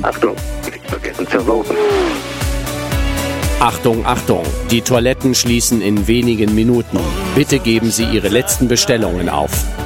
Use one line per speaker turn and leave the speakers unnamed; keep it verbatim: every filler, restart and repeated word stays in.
Achtung, nicht vergessen zu voten.
Achtung, Achtung, die Toiletten schließen in wenigen Minuten. Bitte geben Sie Ihre letzten Bestellungen auf.